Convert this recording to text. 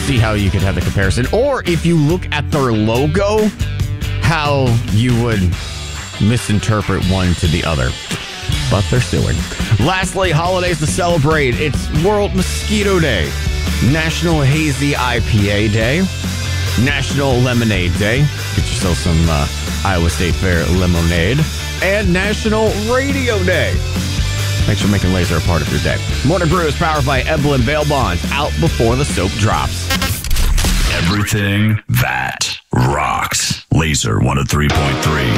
see how you could have the comparison. Or if you look at their logo, how you would misinterpret one to the other. But they're suing. Lastly, holidays to celebrate. It's World Mosquito Day, National Hazy IPA Day, National Lemonade Day. Get yourself some Iowa State Fair lemonade. And National Radio Day. Thanks for making Laser a part of your day. Morning Brew is powered by Eblin Bail Bonds. Out before the soap drops. Everything that rocks. Laser 103.3.